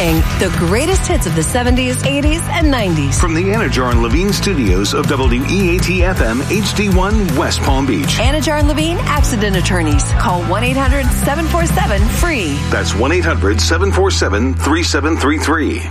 playing the greatest hits of the 70s, 80s, and 90s. From the Anajar and Levine studios of WEAT-FM HD1 West Palm Beach. Anajar and Levine Accident Attorneys. Call 1-800-747-FREE. That's 1-800-747-3733.